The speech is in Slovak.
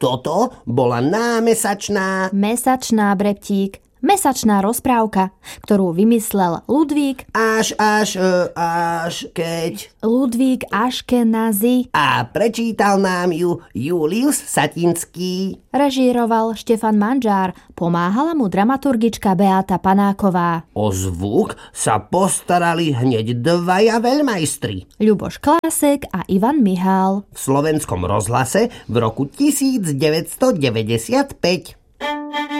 Toto bola námesačná... Mesačná, Breptík. Mesačná rozprávka, ktorú vymyslel Ludvík keď... Ludvík Aškenazy. A prečítal nám ju Julius Satinský. Režíroval Štefan Manžár, pomáhala mu dramaturgička Beáta Panáková. O zvuk sa postarali hneď dvaja veľmajstri. Ľuboš Klásek a Ivan Mihál. V Slovenskom rozhlase v roku 1995.